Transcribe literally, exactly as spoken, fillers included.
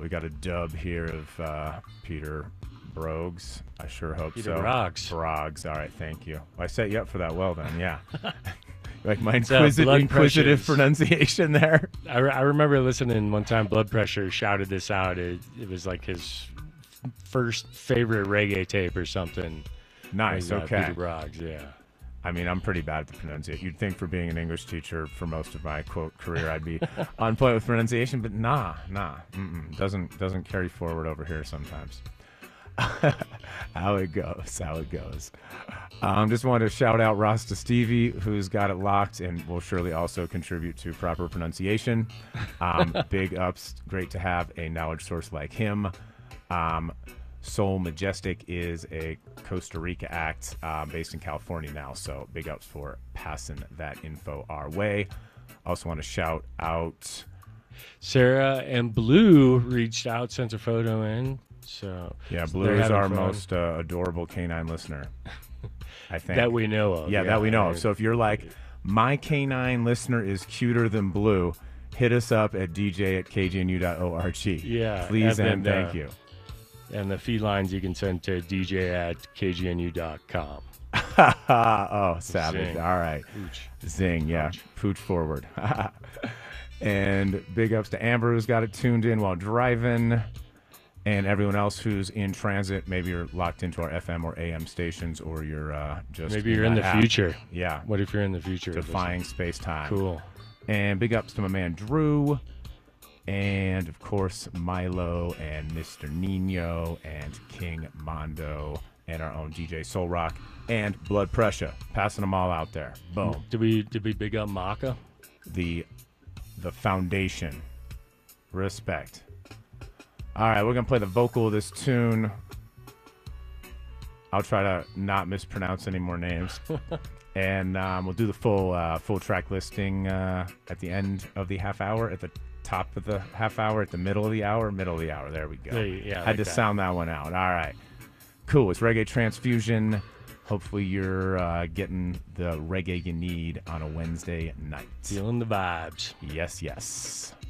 we got a dub here of uh, Peter Brogues. I sure hope Peter so. Broggs. Broggs. All right, thank you. I set you up for that well then, yeah. Like my So, inquisitive, blood inquisitive pressures. pronunciation there. I, re- I remember listening one time. Blood Pressure shouted this out. It, it was like his f- first favorite reggae tape or something. Nice. Was, uh, Okay. Peter Broggs. Yeah. I mean, I'm pretty bad at the pronunciation. You'd think for being an English teacher for most of my quote career, I'd be on point with pronunciation, but nah, nah, mm-mm. doesn't doesn't carry forward over here sometimes. How it goes, how it goes. Um, just wanted to shout out Rasta Stevie, who's got it locked and will surely also contribute to proper pronunciation. Um, big ups, great to have a knowledge source like him. Um, Soul Majestic is a Costa Rica act um, based in California now, so big ups for passing that info our way. Also want to shout out Sarah and Blue reached out, sent a photo in. So yeah, so Blue they're is having our fun. most uh, adorable canine listener, I think. That we know of. Yeah, that we know I of. mean, So if you're like, my canine listener is cuter than Blue, hit us up at d j at k g n u dot org. Yeah, Please and and then, thank uh, you. And the felines you can send to d j at k g n u dot com. Oh, savage. Zing. All right. Pooch. Zing, yeah. Pooch. Pooch forward. And big ups to Amber, who's got it tuned in while driving. And everyone else who's in transit. Maybe you're locked into our F M or A M stations, or you're uh, just Maybe you're in that the app. future. Yeah. What if you're in the future? Defying space-time. Cool. And big ups to my man Drew. And, of course, Milo and Mister Nino and King Mondo and our own D J Soul Rock and Blood Pressure. Passing them all out there. Boom. Did we did we big up Maka? The the foundation. Respect. All right, we're going to play the vocal of this tune. I'll try to not mispronounce any more names. And um, we'll do the full uh, full track listing uh, at the end of the half hour, at the top of the half hour, at the middle of the hour, middle of the hour. There we go. There you- yeah, Had like to that. sound that one out. All right. Cool. It's Reggae Transfusion. Hopefully you're uh, getting the reggae you need on a Wednesday night. Feeling the vibes. Yes, yes.